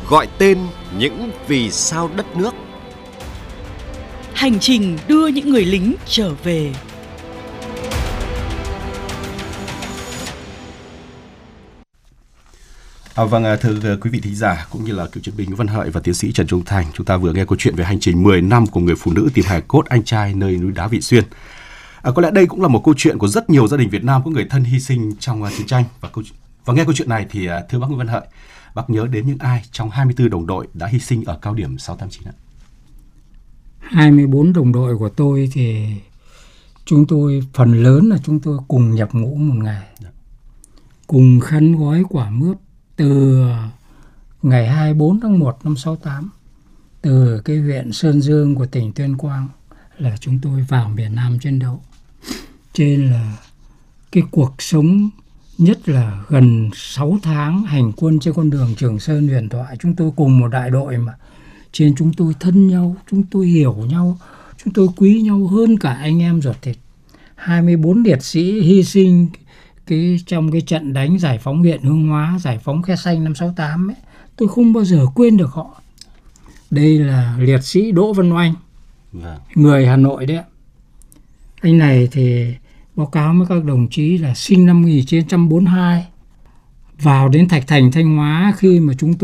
gọi tên những vì sao đất nước. Hành trình đưa những người lính trở về. Vâng, thưa quý vị thính giả cũng như là cựu chiến binh Nguyễn Văn Hợi và tiến sĩ Trần Trung Thành, chúng ta vừa nghe câu chuyện về hành trình 10 năm của người phụ nữ tìm hài cốt anh trai nơi núi đá Vị Xuyên. Có lẽ đây cũng là một câu chuyện của rất nhiều gia đình Việt Nam có người thân hy sinh trong chiến tranh. Và nghe câu chuyện này thì thưa bác Nguyễn Văn Hợi, bác nhớ đến những ai trong 24 đồng đội đã hy sinh ở cao điểm 689 ạ? 24 đồng đội của tôi thì chúng tôi phần lớn là chúng tôi cùng nhập ngũ một ngày, cùng khăn gói quả mướp từ ngày 24 tháng 1 năm 68, từ cái huyện Sơn Dương của tỉnh Tuyên Quang là chúng tôi vào miền Nam chiến đấu. Trên là cái cuộc sống, nhất là gần 6 tháng hành quân trên con đường Trường Sơn huyền thoại, chúng tôi cùng một đại đội mà trên chúng tôi thân nhau, chúng tôi hiểu nhau, chúng tôi quý nhau hơn cả anh em ruột thịt. 24 liệt sĩ hy sinh trong cái trận đánh giải phóng huyện Hương Hóa, giải phóng Khe Xanh năm 68 ấy, tôi không bao giờ quên được họ. Đây là liệt sĩ Đỗ Văn Oanh, người Hà Nội đấy. Anh này thì báo cáo với các đồng chí là sinh năm 1942, vào đến Thạch Thành, Thanh Hóa khi mà chúng tôi